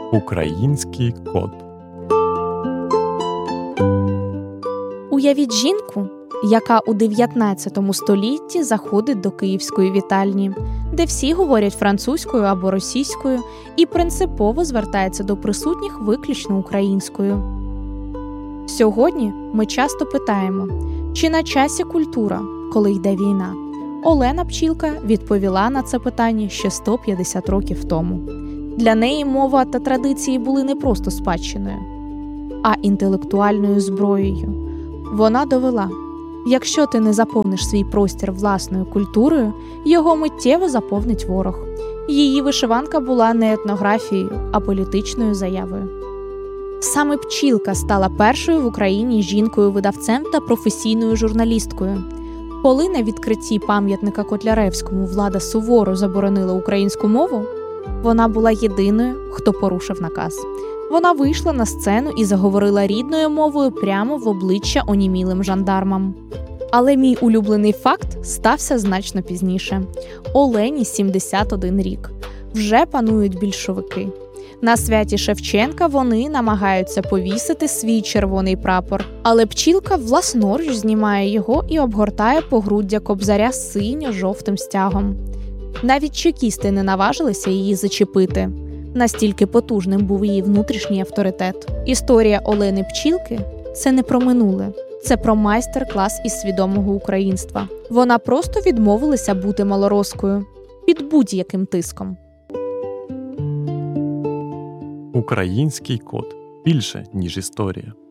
Український кот. Уявіть жінку, яка у 19 столітті заходить до київської вітальні, де всі говорять французькою або російською і принципово звертається до присутніх виключно українською. Сьогодні ми часто питаємо, чи на часі культура, коли йде війна? Олена Пчілка відповіла на це питання ще 150 років тому. Для неї мова та традиції були не просто спадщиною, а інтелектуальною зброєю. Вона довела, якщо ти не заповниш свій простір власною культурою, його миттєво заповнить ворог. Її вишиванка була не етнографією, а політичною заявою. Саме Пчілка стала першою в Україні жінкою-видавцем та професійною журналісткою. Коли на відкритті пам'ятника Котляревському влада суворо заборонила українську мову, вона була єдиною, хто порушив наказ. Вона вийшла на сцену і заговорила рідною мовою прямо в обличчя онімілим жандармам. Але мій улюблений факт стався значно пізніше. Олені 71 рік. Вже панують більшовики. На святі Шевченка вони намагаються повісити свій червоний прапор, але Пчілка власноруч знімає його і обгортає погруддя Кобзаря синьо-жовтим стягом. Навіть чекісти не наважилися її зачепити. Настільки потужним був її внутрішній авторитет. Історія Олени Пчілки – це не про минуле. Це про майстер-клас із свідомого українства. Вона просто відмовилася бути малороскою під будь-яким тиском. Український кот. Більше, ніж історія.